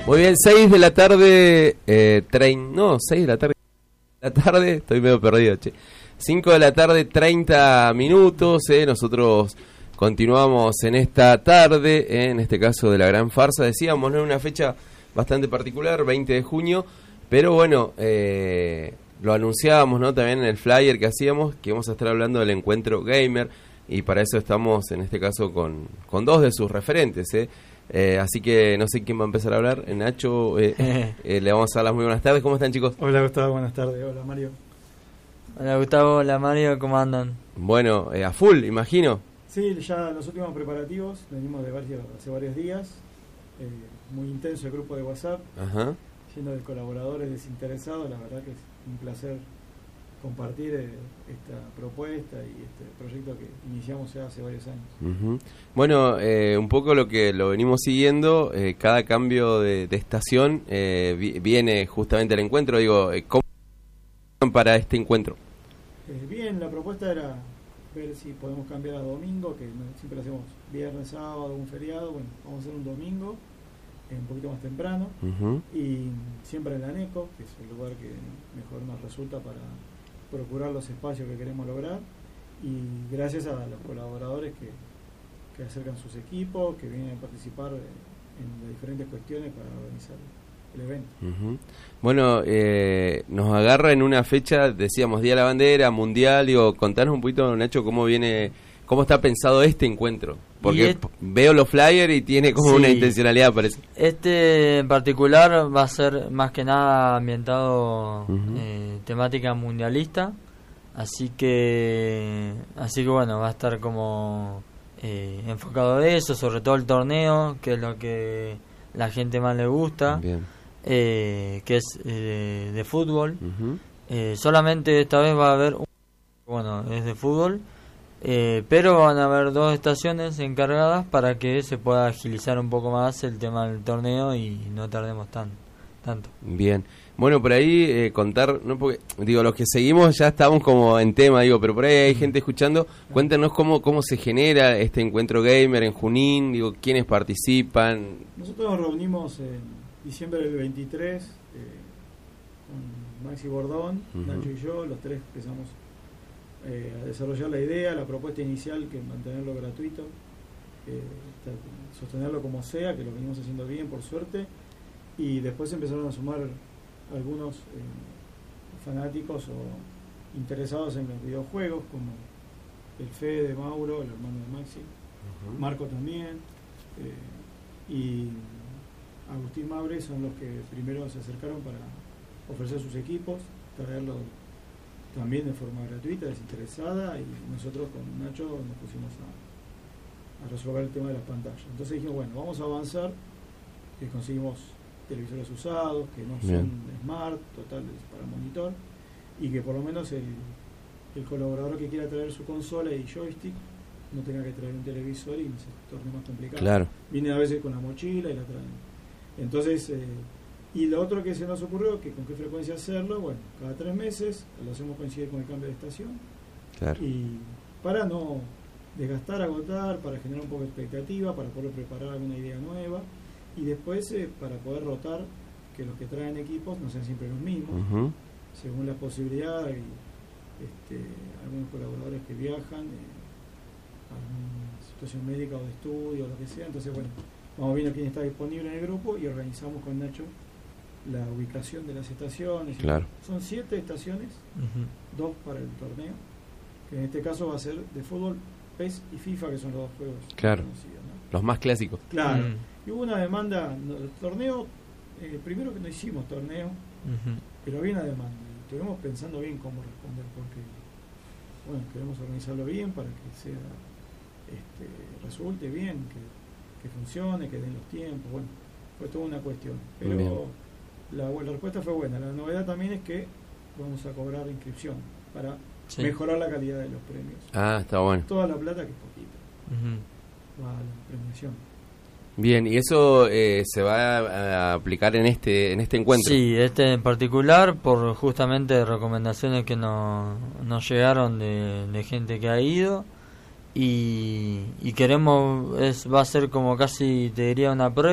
Muy bien, 6 de la tarde, 6 de la tarde, estoy medio perdido, che. 5 de la tarde, 30 minutos, nosotros continuamos en esta tarde, en este caso de la Gran Farsa, decíamos, ¿no? Una fecha bastante particular, 20 de junio, pero bueno, lo anunciábamos, ¿no? También en el flyer que hacíamos, que vamos a estar hablando del encuentro gamer, y para eso estamos, en este caso, con dos de sus referentes, así que no sé quién va a empezar a hablar. Nacho, le vamos a dar las muy buenas tardes. ¿Cómo están, chicos? Hola, Gustavo, buenas tardes. Hola, Mario. Hola, Gustavo. Hola, Mario. ¿Cómo andan? Bueno, a full, imagino. Sí, ya los últimos preparativos. Venimos hace varios días. Muy intenso el grupo de WhatsApp. Ajá. Lleno de colaboradores desinteresados. La verdad que es un placer compartir esta propuesta y este proyecto que iniciamos ya hace varios años. Uh-huh. Bueno, un poco lo que lo venimos siguiendo, cada cambio de estación viene justamente al encuentro. Digo, ¿cómo para este encuentro? Bien, la propuesta era ver si podemos cambiar a domingo, que siempre lo hacemos viernes, sábado, un feriado. Bueno, vamos a hacer un domingo, un poquito más temprano, Uh-huh. y siempre en la NECO, que es el lugar que mejor nos resulta para procurar los espacios que queremos lograr, y gracias a los colaboradores que acercan sus equipos, que vienen a participar en las diferentes cuestiones para organizar el evento. Uh-huh. Bueno, nos agarra en una fecha, decíamos, Día de la Bandera, Mundial. Digo, contanos un poquito, Nacho, cómo está pensado este encuentro, porque veo los flyers y tiene como una intencionalidad, parece. Este en particular va a ser más que nada ambientado, temática mundialista, así que bueno, va a estar como enfocado a eso, sobre todo el torneo, que es lo que la gente más le gusta. Bien. Que es de fútbol. Uh-huh. Solamente esta vez va a haber es de fútbol. Pero van a haber 2 estaciones encargadas para que se pueda agilizar un poco más el tema del torneo y no tardemos tanto. Bien. Bueno, por ahí contar, no, porque digo, los que seguimos ya estamos como en tema, digo, pero por ahí hay gente escuchando. Cuéntanos cómo se genera este encuentro gamer en Junín, digo, quiénes participan. Nosotros nos reunimos en diciembre del 23 con Maxi Bordón, Nacho y yo, los tres empezamos a desarrollar la idea, la propuesta inicial, que mantenerlo gratuito, sostenerlo como sea, que lo venimos haciendo bien, por suerte, y después empezaron a sumar algunos fanáticos o interesados en los videojuegos, como el Fede, Mauro, el hermano de Maxi, Marco también, y Agustín Mabre, son los que primero se acercaron para ofrecer sus equipos, traerlos también de forma gratuita, desinteresada, y nosotros con Nacho nos pusimos a resolver el tema de las pantallas. Entonces dijimos, bueno, vamos a avanzar, que conseguimos televisores usados, que no son smart, totales para monitor, y que por lo menos el colaborador que quiera traer su consola y joystick no tenga que traer un televisor y se torne más complicado. Claro. Vienen a veces con la mochila y la traen. Entonces, y lo otro que se nos ocurrió, que con qué frecuencia hacerlo, bueno, cada 3 meses lo hacemos coincidir con el cambio de estación. Claro. Y para no desgastar, agotar, para generar un poco de expectativa, para poder preparar alguna idea nueva, y después para poder rotar, que los que traen equipos no sean siempre los mismos, según la posibilidad. Hay algunos colaboradores que viajan a alguna situación médica o de estudio o lo que sea, entonces bueno, vamos viendo quién está disponible en el grupo y organizamos con Nacho la ubicación de las estaciones. Claro. Son 7 estaciones, 2 para el torneo, que en este caso va a ser de fútbol, PES y FIFA, que son los 2 juegos conocidos, ¿no? Los más clásicos. Claro. Y hubo una demanda, el torneo, primero que no hicimos torneo, pero había una demanda. Y estuvimos pensando bien cómo responder, porque bueno, queremos organizarlo bien para que sea resulte bien, que funcione, que den los tiempos. Bueno, fue toda una cuestión. Pero la respuesta fue buena. La novedad también es que vamos a cobrar inscripción para mejorar la calidad de los premios. Ah, está bueno. Toda la plata, que es poquita, va a la premiación. Bien, ¿y eso se va a aplicar en este encuentro? Sí, en particular, por justamente recomendaciones que nos llegaron de gente que ha ido, y queremos, va a ser como casi, te diría, una prueba.